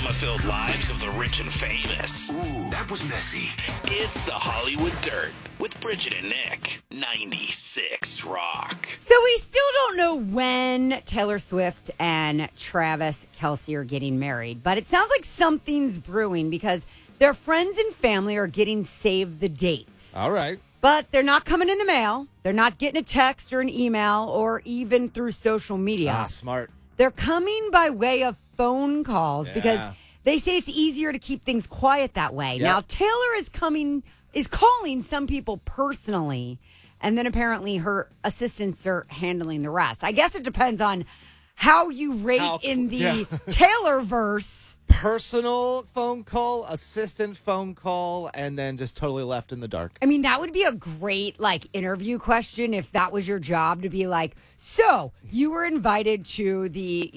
drama-filled lives of the rich and famous. Ooh, that was messy. It's the Hollywood Dirt with Bridget and Nick. 96 Rock. So we still don't know when Taylor Swift and Travis Kelce are getting married, but it sounds like something's brewing because their friends and family are getting save the dates. All right. But they're not coming in the mail. They're not getting a text or an email or even through social media. Ah, smart. They're coming by way of phone calls because they say it's easier to keep things quiet that way. Yep. Now, Taylor is calling some people personally, and then apparently her assistants are handling the rest. I guess it depends on how you rate in the Taylor-verse. Personal phone call, assistant phone call, and then just totally left in the dark. I mean, that would be a great, interview question if that was your job to be like, so you were invited to the,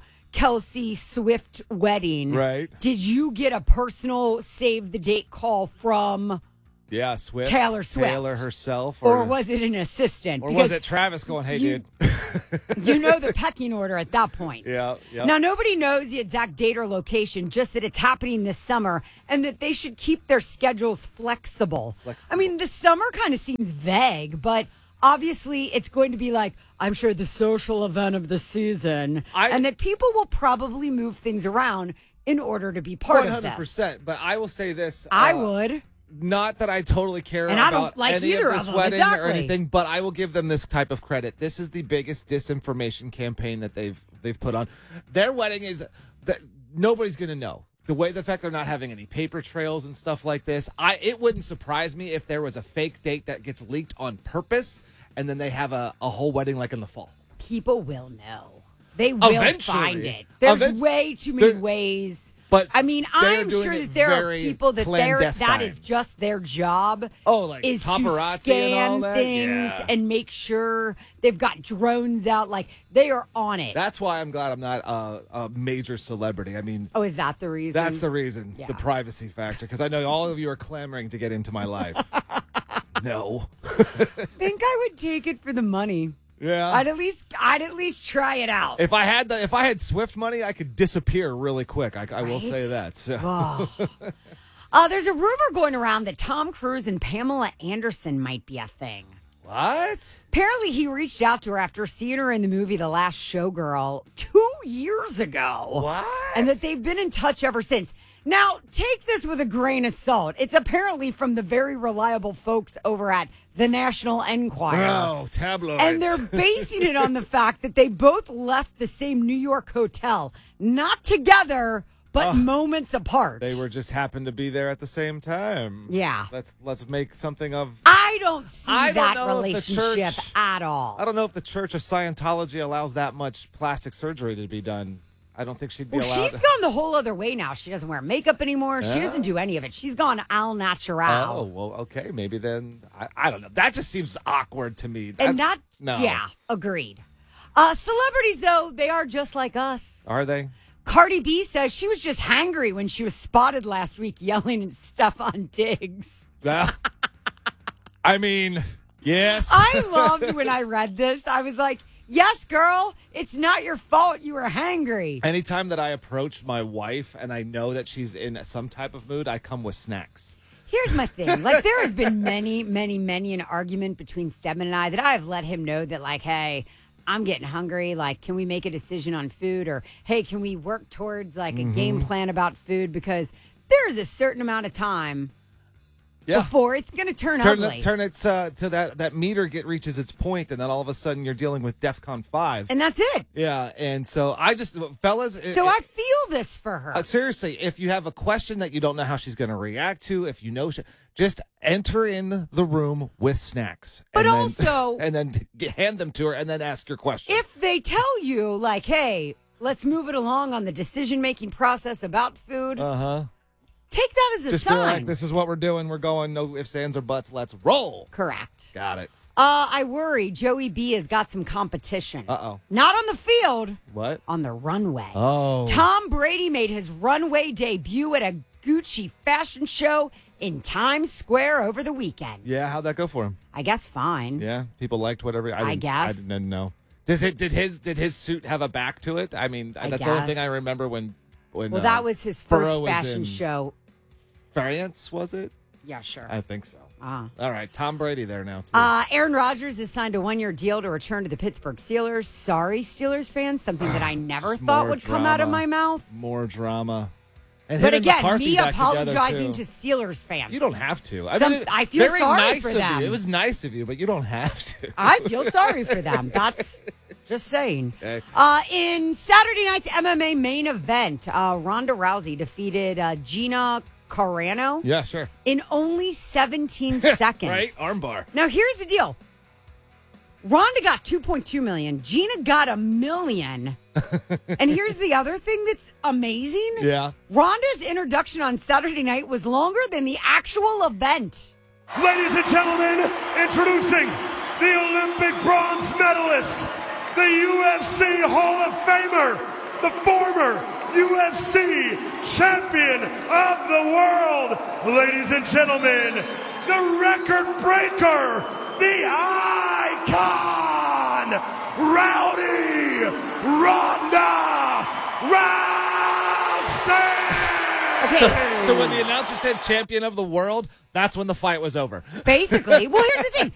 Kelce Swift wedding. Right. Did you get a personal save the date call from Yeah, Swift. Taylor Swift? Taylor herself. Or was it an assistant? Or was it Travis going, hey, dude? You know the pecking order at that point. Yeah. Now, nobody knows the exact date or location, just that it's happening this summer and that they should keep their schedules flexible. I mean, the summer kind of seems vague, but obviously it's going to be I'm sure, the social event of the season. And that people will probably move things around in order to be part of this. 100%. But I will say this. I would. Not that I totally care And I about don't like any either of of this them, wedding exactly. or anything, but I will give them this type of credit. This is the biggest disinformation campaign that they've put on. Their wedding is that nobody's going to know. The fact they're not having any paper trails and stuff like this. It wouldn't surprise me if there was a fake date that gets leaked on purpose, and then they have a whole wedding in the fall. People will know. They will Eventually. find it. There's way too many ways. But I mean, I'm sure that there are people that that is just their job. Is to paparazzi scan and all that? things and make sure they've got drones out. They are on it. That's why I'm glad I'm not a major celebrity. I mean, is that the reason? That's the reason. Yeah. The privacy factor, because I know all of you are clamoring to get into my life. No. I think I would take it for the money. Yeah, I'd at least try it out. If I had Swift money, I could disappear really quick. I will say that. So. There's a rumor going around that Tom Cruise and Pamela Anderson might be a thing. What? Apparently, he reached out to her after seeing her in the movie The Last Showgirl 2 years ago. What? And that they've been in touch ever since. Now, take this with a grain of salt. It's apparently from the very reliable folks over at the National Enquirer. Oh, tabloids. And they're basing it on the fact that they both left the same New York hotel, not together, but moments apart. They were just happened to be there at the same time. Yeah. Let's make something of. I don't see that know if the relationship church- at all. I don't know if the Church of Scientology allows that much plastic surgery to be done. I don't think she'd be allowed. She's gone the whole other way now. She doesn't wear makeup anymore. She doesn't do any of it. She's gone al natural. Oh, well, okay. Maybe then. I don't know. That just seems awkward to me. No. Yeah, agreed. Celebrities, though, they are just like us. Are they? Cardi B says she was just hangry when she was spotted last week yelling at Stefan Diggs. I mean, yes. I loved when I read this. I was like, yes, girl, it's not your fault you were hangry. Anytime that I approach my wife and I know that she's in some type of mood, I come with snacks. Here's my thing. There has been many an argument between Stedman and I that I have let him know that, hey, I'm getting hungry. Can we make a decision on food? Or, hey, can we work towards, a game plan about food? Because there's a certain amount of time before it's going to turn ugly. Turn it to that meter reaches its point, and then all of a sudden you're dealing with DEFCON 5. And that's it. Yeah, and so I just, fellas. I feel this for her. Seriously, if you have a question that you don't know how she's going to react to, if you know, just enter in the room with snacks. But and also. And then hand them to her and then ask your question. If they tell you, hey, let's move it along on the decision-making process about food. Take that as a just sign. Be this is what we're doing. We're going no ifs, ands, or buts. Let's roll. Correct. Got it. I worry Joey B has got some competition. Uh-oh. Not on the field. What? On the runway. Oh. Tom Brady made his runway debut at a Gucci fashion show in Times Square over the weekend. Yeah, how'd that go for him? I guess fine. Yeah, people liked whatever. I guess. I didn't know. Did his suit have a back to it? I mean, that's the only thing I remember when when, Well, that was his Burrow first was fashion in show. France, was it? Yeah, sure. I think so. Uh-huh. All right, Tom Brady there now, too. Aaron Rodgers has signed a 1-year deal to return to the Pittsburgh Steelers. Sorry, Steelers fans. Something that I never Just thought more would come out of drama. my mouth. More drama. And But him and again, McCarthy me back together, apologizing too. to Steelers fans. You don't have to. I feel very sorry nice for of them. you. It was nice of you, but you don't have to. I feel sorry for them. That's just saying. Okay. In Saturday night's MMA main event, Ronda Rousey defeated Gina Carano Yeah, sure. in only 17 seconds. Right? Armbar. Now, here's the deal. Ronda got $2.2 million. Gina got $1 million. And here's the other thing that's amazing. Yeah. Ronda's introduction on Saturday night was longer than the actual event. Ladies and gentlemen, introducing the Olympic bronze medalist, the UFC Hall of Famer, the former UFC champion of the world. Ladies and gentlemen, the record breaker, the icon, Rowdy Ronda Rousey. So when the announcer said champion of the world, that's when the fight was over. Basically. Well, here's the thing.